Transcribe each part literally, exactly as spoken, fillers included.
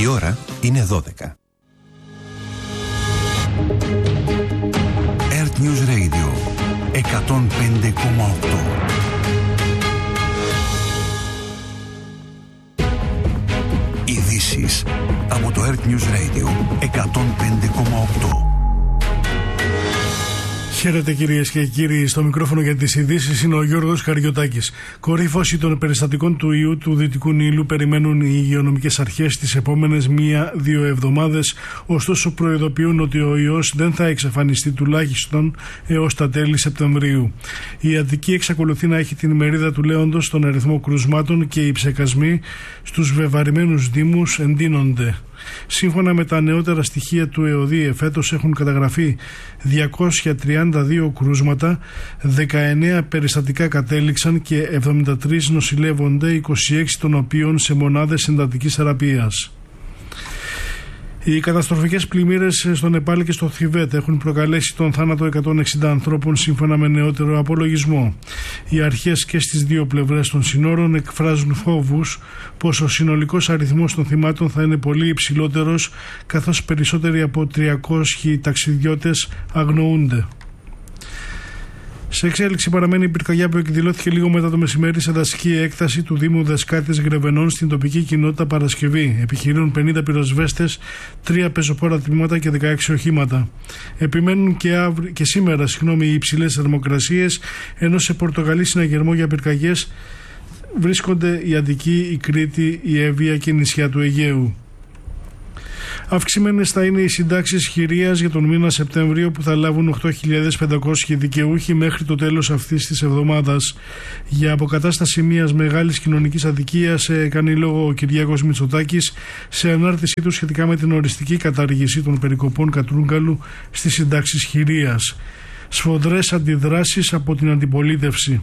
Η ώρα είναι δώδεκα. Earth News Radio εκατόν πέντε κόμμα οκτώ. Ειδήσεις από το Earth News Radio εκατόν πέντε κόμμα οκτώ. Χαίρετε κυρίες και κύριοι, στο μικρόφωνο για τις ειδήσεις είναι ο Γιώργος Καριωτάκης. Κορύφωση των περιστατικών του ιού του Δυτικού Νείλου περιμένουν οι υγειονομικές αρχές τις επόμενες μία-δύο εβδομάδες, ωστόσο προειδοποιούν ότι ο ιός δεν θα εξαφανιστεί τουλάχιστον έως τα τέλη Σεπτεμβρίου. Η Αττική εξακολουθεί να έχει την μερίδα του λέοντος στον αριθμό κρουσμάτων και οι ψεκασμοί στους βεβαρημένους δήμους εντείνονται. Σύμφωνα με τα νεότερα στοιχεία του ΕΟΔΙΕ, φέτος έχουν καταγραφεί διακόσια τριάντα δύο κρούσματα, δεκαεννέα περιστατικά κατέληξαν και εβδομήντα τρία νοσηλεύονται, είκοσι έξι των οποίων σε μονάδες εντατικής θεραπείας. Οι καταστροφικές πλημμύρες στο Νεπάλ και στο Θιβέτ έχουν προκαλέσει τον θάνατο εκατόν εξήντα ανθρώπων σύμφωνα με νεότερο απολογισμό. Οι αρχές και στις δύο πλευρές των συνόρων εκφράζουν φόβους πως ο συνολικός αριθμός των θυμάτων θα είναι πολύ υψηλότερος, καθώς περισσότεροι από τριακόσιοι ταξιδιώτες αγνοούνται. Σε εξέλιξη παραμένει η πυρκαγιά που εκδηλώθηκε λίγο μετά το μεσημέρι σε δασική έκταση του Δήμου Δασκάτης Γρεβενών στην τοπική κοινότητα Παρασκευή. Επιχειρούν πενήντα πυροσβέστες, τρία πεζοπόρα τμήματα και δεκαέξι οχήματα. Επιμένουν και, αύριο, και σήμερα συγγνώμη, οι υψηλές θερμοκρασίες, ενώ σε Πορτογαλί συναγερμό για πυρκαγιές βρίσκονται η Αττική, η Κρήτη, η Εύβοια και η νησιά του Αιγαίου. Αυξημένες θα είναι οι συντάξεις χειρίας για τον μήνα Σεπτέμβριο, που θα λάβουν οκτώ χιλιάδες πεντακόσιοι δικαιούχοι μέχρι το τέλος αυτής της εβδομάδας. Για αποκατάσταση μιας μεγάλης κοινωνικής αδικίας κάνει λόγο ο Κυριάκος Μητσοτάκης σε ανάρτησή του σχετικά με την οριστική κατάργηση των περικοπών κατρούγκαλου στις συντάξεις χειρίας. Σφοδρές αντιδράσεις από την αντιπολίτευση.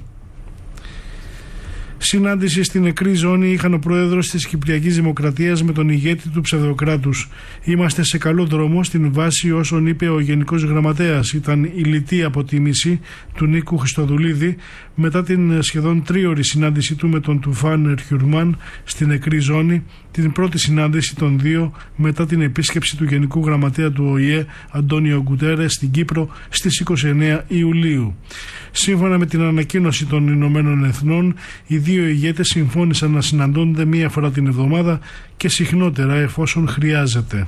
Συνάντηση στην νεκρή ζώνη είχαν ο πρόεδρος της Κυπριακής Δημοκρατίας με τον ηγέτη του ψευδοκράτους. Είμαστε σε καλό δρόμο στην βάση όσων είπε ο Γενικός Γραμματέας. Ήταν η λιτή αποτίμηση του Νίκου Χριστοδουλίδη μετά την σχεδόν τρίωρη συνάντηση του με τον Τουφάν Ερχιουρμάν στην νεκρή ζώνη, την πρώτη συνάντηση των δύο μετά την επίσκεψη του Γενικού Γραμματέα του Ο Η Ε Αντώνιο Γκουτέρες στην Κύπρο στις είκοσι εννέα Ιουλίου. Σύμφωνα με την ανακοίνωση των Ηνωμένων Εθνών, οι δύο ηγέτες συμφώνησαν να συναντώνται μία φορά την εβδομάδα και συχνότερα εφόσον χρειάζεται.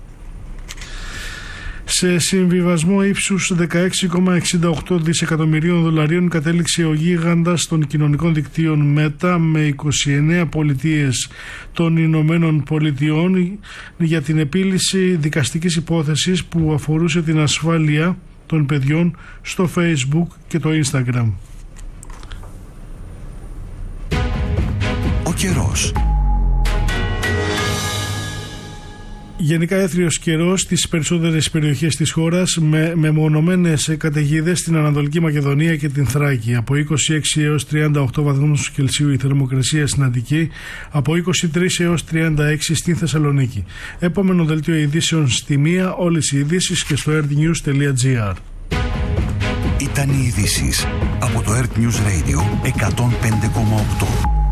Σε συμβιβασμό ύψους δεκαέξι κόμμα εξήντα οκτώ δισεκατομμυρίων δολαρίων κατέληξε ο γίγαντας των κοινωνικών δικτύων Meta με είκοσι εννέα πολιτείες των Ηνωμένων Πολιτειών για την επίλυση δικαστικής υπόθεσης που αφορούσε την ασφάλεια των παιδιών στο Facebook και το Instagram. Ο καιρός. Γενικά έθριος καιρός στις περισσότερες περιοχές της χώρας, με μεμονωμένες καταιγίδες στην Ανατολική Μακεδονία και την Θράκη. Από είκοσι έξι έως τριάντα οκτώ βαθμούς Κελσίου η θερμοκρασία στην Αττική, από είκοσι τρία έως τριάντα έξι στην Θεσσαλονίκη. Επόμενο δελτίο ειδήσεων στη μία, όλες οι ειδήσεις και στο earthnews τελεία gr. Ήταν οι ειδήσεις από το Earth News Radio εκατόν πέντε κόμμα οκτώ.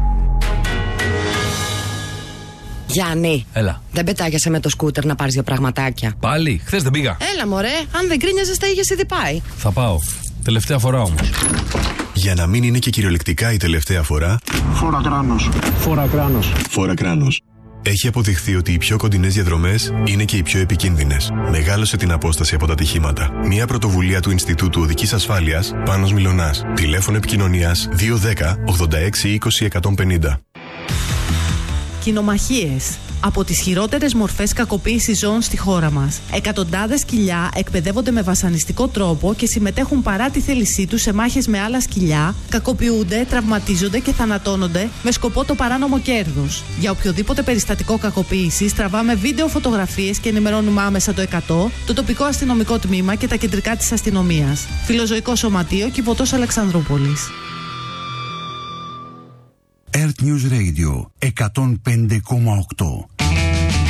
Γιάννη, έλα. Δεν πετάγεσαι με το σκούτερ να πάρεις δύο πραγματάκια? Πάλι, χθες δεν πήγα. Έλα μωρέ, αν δεν κρίνιαζες θα είχες ήδη πάει. Θα πάω. Τελευταία φορά όμως. Για να μην είναι και κυριολεκτικά η τελευταία φορά, Φόρα κράνος. Φόρα κράνος. Φόρα κράνος. Έχει αποδειχθεί ότι οι πιο κοντινές διαδρομές είναι και οι πιο επικίνδυνες. Μεγάλωσε την απόσταση από τα ατυχήματα. Μια πρωτοβουλία του Ινστιτούτου Οδικής Ασφάλειας, Πάνος Μιλωνάς. Τηλέφωνο επικοινωνίας δύο ένα μηδέν ογδόντα έξι είκοσι εκατόν πενήντα. Κοινομαχίες. Από τις χειρότερες μορφές κακοποίησης ζώων στη χώρα μας. Εκατοντάδες σκυλιά εκπαιδεύονται με βασανιστικό τρόπο και συμμετέχουν παρά τη θέλησή τους σε μάχες με άλλα σκυλιά, κακοποιούνται, τραυματίζονται και θανατώνονται με σκοπό το παράνομο κέρδος. Για οποιοδήποτε περιστατικό κακοποίησης τραβάμε βίντεο, φωτογραφίες και ενημερώνουμε άμεσα το εκατό, το τοπικό αστυνομικό τμήμα και τα κεντρικά της αστυνομίας. Φιλοζωικό Σωματείο, Κιβωτός Αλεξανδρούπολης. Earth News Radio εκατόν πέντε κόμμα οκτώ.